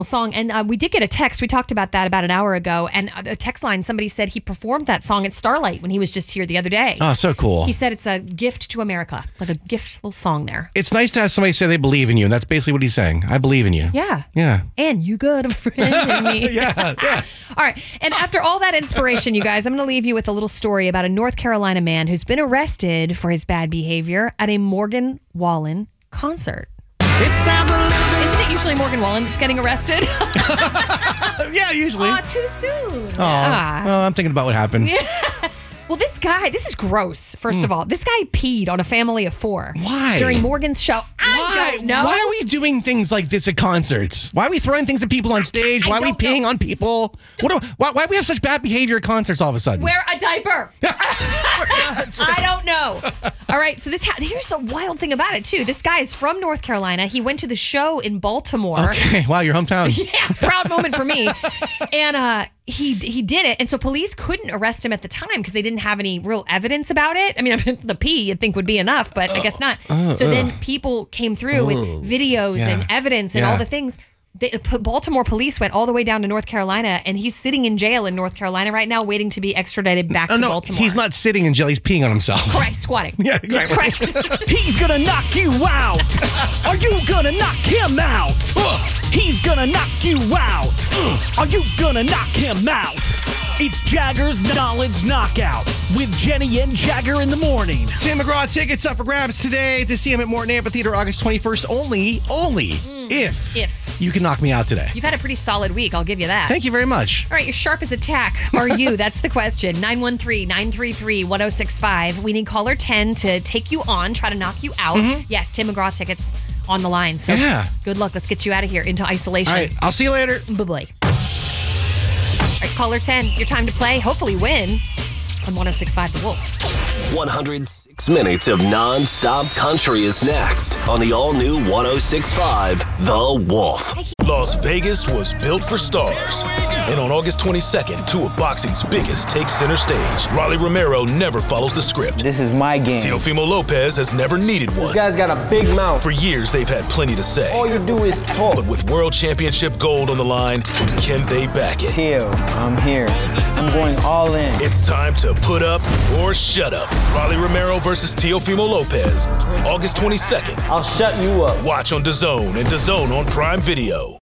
song. And we did get a text. We talked about that about an hour ago. And a text line, somebody said he performed that song at Starlight when he was just here the other day. Oh, so cool. He said it's a gift to America, like a gift little song there. It's nice to have somebody say they believe in you. And that's basically what he's saying. I believe in you. Yeah. Yeah. And you got a friend in me. Yeah, yes. All right. And after all that inspiration, you guys, I'm going to leave you with a little story about a North Carolina man who's been arrested for his bad behavior at a Morgan Wallen concert. Isn't it usually Morgan Wallen that's getting arrested? Yeah, usually. Aw, too soon. Well, I'm thinking about what happened. Well, this guy, this is gross, first of all. This guy peed on a family of 4. Why? During Morgan's show. I don't know. Why are we doing things like this at concerts? Why are we throwing things at people on stage? Why are we peeing on people? Why do we have such bad behavior at concerts all of a sudden? Wear a diaper. I don't know. All right, so here's the wild thing about it, too. This guy is from North Carolina. He went to the show in Baltimore. Okay, wow, your hometown. Yeah, proud moment for me. And he did it. And so police couldn't arrest him at the time because they didn't have any real evidence about it. I mean, the pee you'd think would be enough, but I guess not. So then people came through with videos and evidence and all the things. Baltimore police went all the way down to North Carolina, and he's sitting in jail in North Carolina right now waiting to be extradited back to Baltimore. He's not sitting in jail. He's peeing on himself. Correct, squatting. Yeah, exactly. That's correct. He's gonna knock you out. Are you gonna knock him out? He's gonna knock you out. Are you gonna knock him out? It's Jagger's Knowledge Knockout with Jenny and Jagger in the morning. Tim McGraw tickets up for grabs today to see him at Morton Amphitheater August 21st. Only if you can knock me out today. You've had a pretty solid week, I'll give you that. Thank you very much. All right, you're sharp as a tack. Are you? That's the question. 913-933-1065. We need caller 10 to take you on, try to knock you out. Yes, Tim McGraw tickets on the line. So good luck. Let's get you out of here into isolation. All right, I'll see you later. Bye-bye. All right, caller 10, your time to play. Hopefully win on 106.5 The Wolf. 106 minutes of non-stop country is next on the all-new 106.5 The Wolf. Las Vegas was built for stars. And on August 22nd, 2 of boxing's biggest take center stage. Rolly Romero never follows the script. This is my game. Teofimo Lopez has never needed one. This guy's got a big mouth. For years, they've had plenty to say. All you do is talk. But with World Championship gold on the line, can they back it? Teo, I'm here. I'm going all in. It's time to put up or shut up. Rolly Romero versus Teofimo Lopez, August 22nd. I'll shut you up. Watch on DAZN and DAZN on Prime Video.